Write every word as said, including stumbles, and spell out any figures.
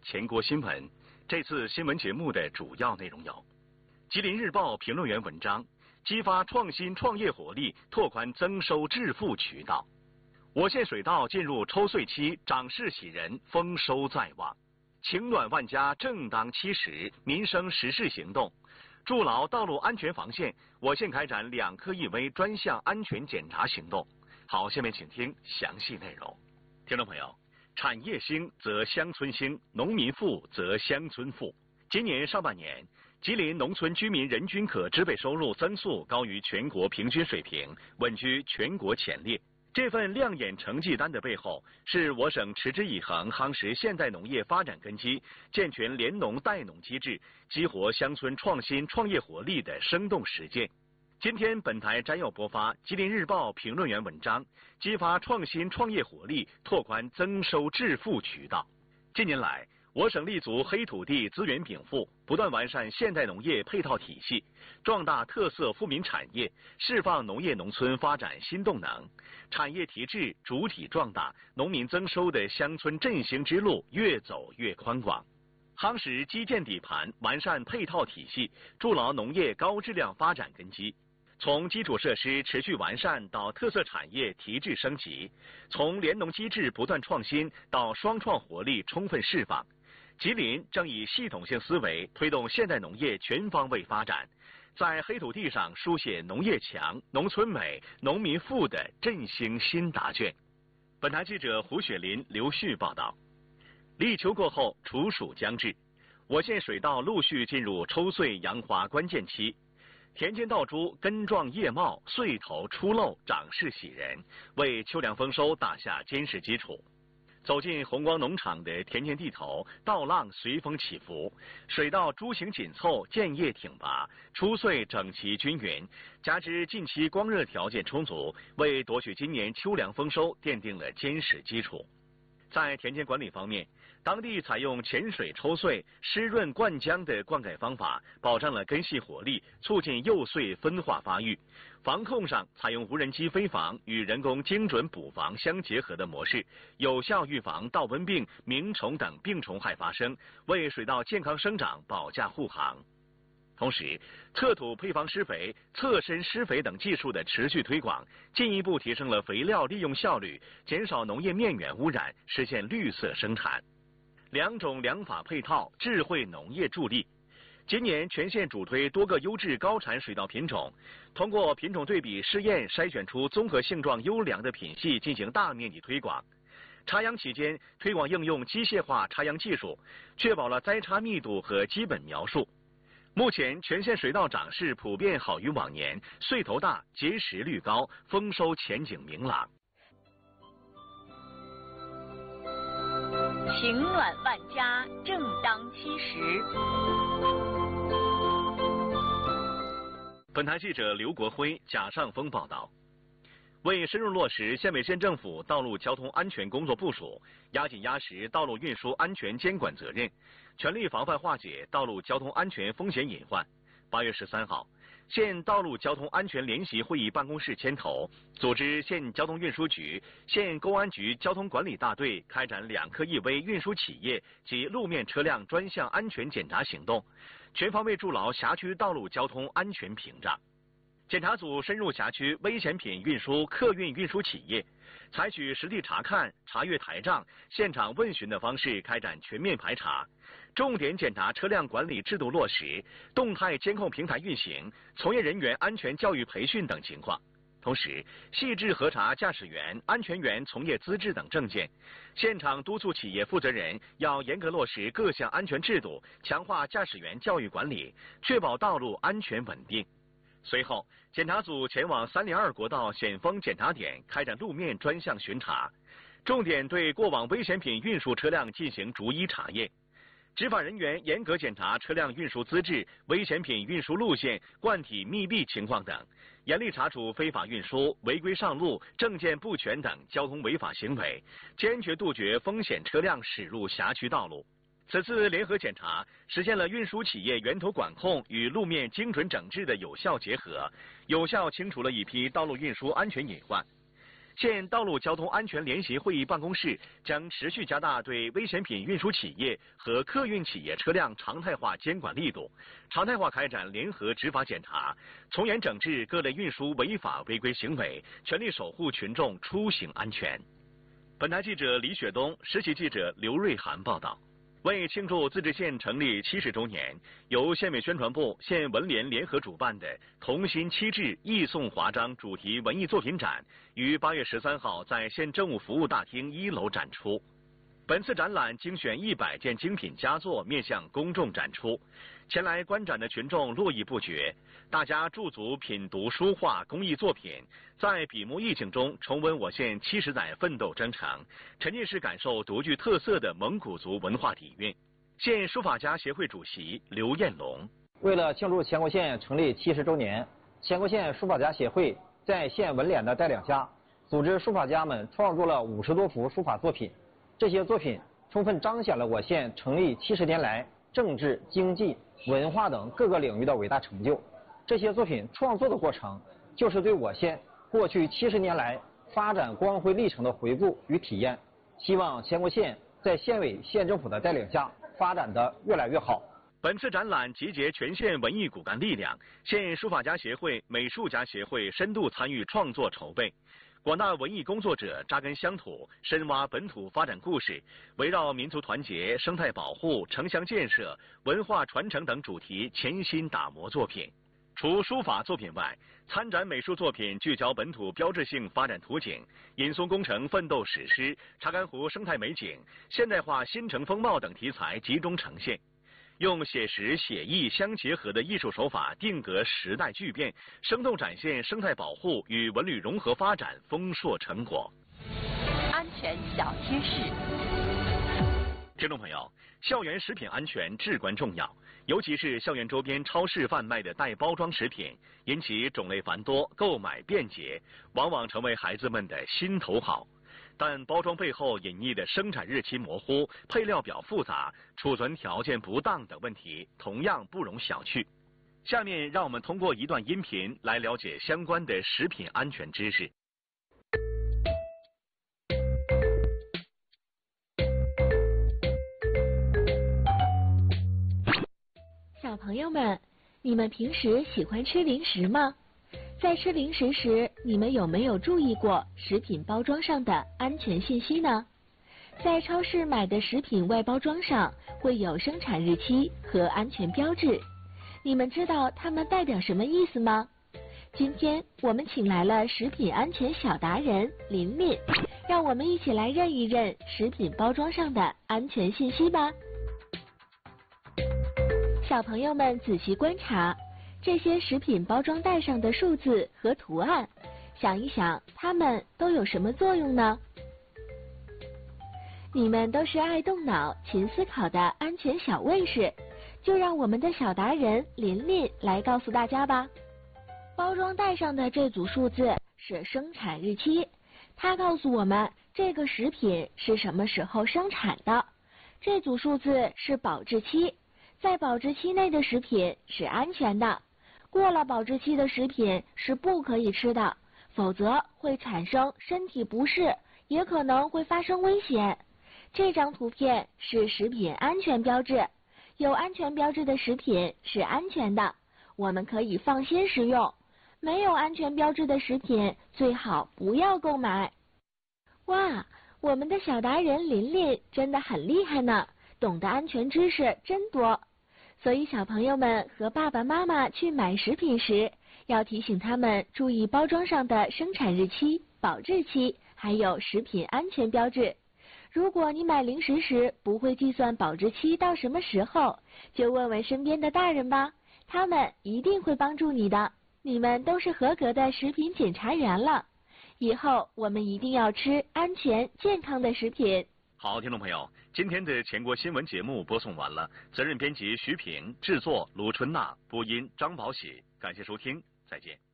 全国新闻。这次新闻节目的主要内容有：吉林日报评论员文章，激发创新创业活力，拓宽增收致富渠道；我县水稻进入抽穗期，长势喜人，丰收在望；情暖万家，正当其时，民生实事行动。筑牢道路安全防线，我县开展两科一危专项安全检查行动。好，下面请听详细内容。听众朋友，产业兴则乡村兴，农民富则乡村富。今年上半年，吉林农村居民人均可支配收入增速高于全国平均水平，稳居全国前列。这份亮眼成绩单的背后，是我省持之以恒夯实现代农业发展根基、健全联农带农机制、激活乡村创新创业活力的生动实践。今天本台摘要播发吉林日报评论员文章，激发创新创业活力，拓宽增收致富渠道。近年来，我省立足黑土地资源禀赋，不断完善现代农业配套体系，壮大特色富民产业，释放农业农村发展新动能，产业提质主体壮大，农民增收的乡村振兴之路越走越宽广。夯实基建底盘，完善配套体系，筑牢农业高质量发展根基。从基础设施持续完善到特色产业提质升级，从联农机制不断创新到双创活力充分释放，吉林正以系统性思维推动现代农业全方位发展，在黑土地上书写农业强、农村美、农民富的振兴新答卷。本台记者胡雪林、刘旭报道。立秋过后，处暑将至，我县水稻陆续进入抽穗扬华关键期。田间稻株根壮叶茂，穗头出露，长势喜人，为秋粮丰收打下坚实基础。走进红光农场的田间地头，稻浪随风起伏，水稻株形紧凑，建叶挺拔，出穗整齐均匀，加之近期光热条件充足，为夺取今年秋粮丰收奠定了坚实基础。在田间管理方面，当地采用潜水抽穗、湿润灌浆的灌溉方法，保障了根系活力，促进幼穗分化发育。防控上采用无人机飞防与人工精准捕防相结合的模式，有效预防稻瘟病、鸣虫等病虫害发生，为水稻健康生长保驾护航。同时，测土配方施肥、侧身施肥等技术的持续推广，进一步提升了肥料利用效率，减少农业面源污染，实现绿色生产。两种两法配套，智慧农业助力。今年全县主推多个优质高产水稻品种，通过品种对比试验筛选出综合性状优良的品系进行大面积推广。插秧期间，推广应用机械化插秧技术，确保了栽插密度和基本苗数。目前全县水稻长势普遍好于往年，穗头大，结实率高，丰收前景明朗。 情暖万家，正当其时。 本台记者刘国辉、贾尚峰报道。为深入落实县委县政府道路交通安全工作部署，压紧压实道路运输安全监管责任，全力防范化解道路交通安全风险隐患。八月十三号，县道路交通安全联席会议办公室牵头，组织县交通运输局、县公安局交通管理大队开展两科一危运输企业及路面车辆专项安全检查行动，全方位筑牢辖区道路交通安全屏障。检查组深入辖区危险品运输客运运输企业，采取实地查看、查阅台账、现场问询的方式开展全面排查，重点检查车辆管理制度落实、动态监控平台运行、从业人员安全教育培训等情况。同时，细致核查驾驶员、安全员从业资质等证件，现场督促企业负责人要严格落实各项安全制度，强化驾驶员教育管理，确保道路安全稳定。随后，检查组前往三零二国道险峰检查点开展路面专项巡查，重点对过往危险品运输车辆进行逐一查验。执法人员严格检查车辆运输资质、危险品运输路线、罐体密闭情况等，严厉查处非法运输、违规上路、证件不全等交通违法行为，坚决杜绝风险车辆驶入辖区道路。此次联合检查实现了运输企业源头管控与路面精准整治的有效结合，有效清除了一批道路运输安全隐患。 县道路交通安全联席会议办公室将持续加大对危险品运输企业和客运企业车辆常态化监管力度，常态化开展联合执法检查，从严整治各类运输违法违规行为，全力守护群众出行安全。本台记者李雪东，实习记者刘瑞涵报道。为庆祝自治县成立七十周年，由县委宣传部、县文联联合主办的“同心七志，义颂华章”主题文艺作品展于八月十三号在县政务服务大厅一楼展出。本次展览精选一百件精品佳作面向公众展出，前来观展的群众络绎不绝，大家驻足品读书画工艺作品，在笔墨意境中重温我县七十载奋斗征程，沉浸式感受独具特色的蒙古族文化底蕴。县书法家协会主席刘彦龙， 为了庆祝乾国县成立七十周年，乾国县书法家协会在县文联的带领下，组织书法家们创作了五十多幅书法作品。这些作品充分彰显了我县成立七十年来政治、经济、文化等各个领域的伟大成就。这些作品创作的过程，就是对我县过去七十年来发展光辉历程的回顾与体验。希望乾国县在县委、县政府的带领下，发展得越来越好。 本次展览集结全县文艺骨干力量，县书法家协会、美术家协会深度参与创作筹备。广大文艺工作者扎根乡土，深挖本土发展故事，围绕民族团结、生态保护、城乡建设、文化传承等主题潜心打磨作品。除书法作品外，参展美术作品聚焦本土标志性发展图景、引松工程奋斗史诗、查干湖生态美景、现代化新城风貌等题材集中呈现。用写实写意相结合的艺术手法定格时代巨变，生动展现生态保护与文旅融合发展丰硕成果。 安全小贴士。 听众朋友，校园食品安全至关重要，尤其是校园周边超市贩卖的带包装食品，因其种类繁多，购买便捷，往往成为孩子们的心头好。但包装背后隐匿的生产日期模糊、配料表复杂、储存条件不当等问题，同样不容小觑。下面让我们通过一段音频来了解相关的食品安全知识。 小朋友们，你们平时喜欢吃零食吗？在吃零食时，你们有没有注意过食品包装上的安全信息呢？在超市买的食品外包装上会有生产日期和安全标志，你们知道它们代表什么意思吗？今天我们请来了食品安全小达人琳琳，让我们一起来认一认食品包装上的安全信息吧。小朋友们仔细观察这些食品包装袋上的数字和图案，想一想它们都有什么作用呢？你们都是爱动脑、勤思考的安全小卫士，就让我们的小达人琳琳来告诉大家吧。包装袋上的这组数字是生产日期，它告诉我们这个食品是什么时候生产的。这组数字是保质期，在保质期内的食品是安全的。过了保质期的食品是不可以吃的，否则会产生身体不适，也可能会发生危险。这张图片是食品安全标志，有安全标志的食品是安全的，我们可以放心食用。没有安全标志的食品最好不要购买。哇，我们的小达人琳琳真的很厉害呢，懂得安全知识真多。所以小朋友们和爸爸妈妈去买食品时，要提醒他们注意包装上的生产日期、保质期，还有食品安全标志。如果你买零食时不会计算保质期到什么时候，就问问身边的大人吧，他们一定会帮助你的。你们都是合格的食品检查员了，以后我们一定要吃安全健康的食品。 好，听众朋友，今天的全国新闻节目播送完了，责任编辑徐平，制作卢春娜，播音张宝喜，感谢收听，再见。